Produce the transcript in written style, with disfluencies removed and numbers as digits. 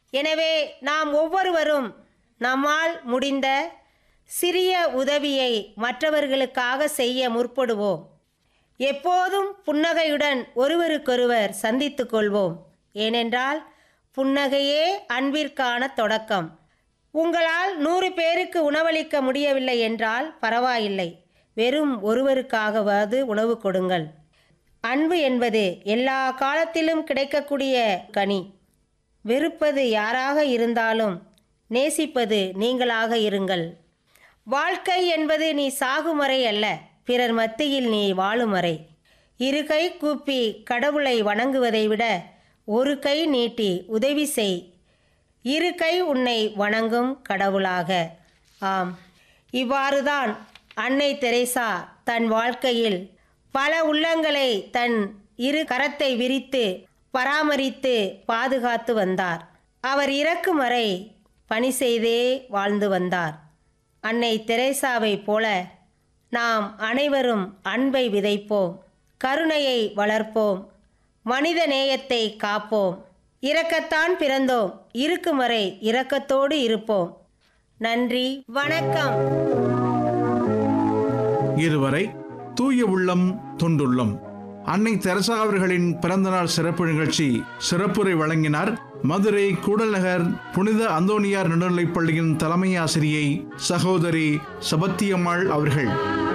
எனவே நாம் ஒவ்வொருவரும் நம்மால் முடிந்த சிறிய உதவியை மற்றவர்களுக்காக செய்ய முற்படுவோம். எப்போதும் புன்னகையுடன் ஒருவருக்கொருவர் சந்தித்துக் கொள்வோம். ஏனென்றால் புன்னகையே அன்பிற்கான தொடக்கம். உங்களால் 100 பேருக்கு உணவளிக்க முடியவில்லை என்றால் பரவாயில்லை, வெறும் ஒருவருக்காகவாவது உணவு கொடுங்கள். அன்பு என்பது எல்லா காலத்திலும் கிடைக்கக்கூடிய கனி. வெறுப்பது யாராக இருந்தாலும் நேசிப்பது நீங்களாக இருங்கள். வாழ்க்கை என்பது நீ சாகும் வரை அல்ல, பிறர் மத்தியில் நீ வாழும் வரை. 2 கை கூப்பி கடவுளை வணங்குவதை விட 1 கை நீட்டி உதவி செய். 2 கை உன்னை வணங்கும் கடவுளாக. ஆம், இவ்வாறுதான் அன்னை தெரேசா தன் வாழ்க்கையில் பல உள்ளங்களை தன் 2 கரத்தை விரித்து பராமரித்து பாதுகாத்து வந்தார். அவர் இறக்கும் வரை பணி செய்தே வாழ்ந்து வந்தார். அன்னை தெரேசாவை போல நாம் அனைவரும் அன்பை விதைப்போம், கருணையை வளர்ப்போம், மனித நேயத்தை காப்போம். இரக்கத்தான் பிறந்தோம், இருக்கும் வரை இரக்கத்தோடு இருப்போம். நன்றி, வணக்கம். இதுவரை தூய உள்ளம் தொண்டுள்ளம் அன்னை தெரசா அவர்களின் பிறந்தநாள் சிறப்பு நிகழ்ச்சி சிறப்புரை வழங்கினார் மதுரை கூடல்நகர் புனித அந்தோனியார் நடுநிலைப்பள்ளியின் தலைமை ஆசிரியை சகோதரி சபத்தியம்மாள் அவர்கள்.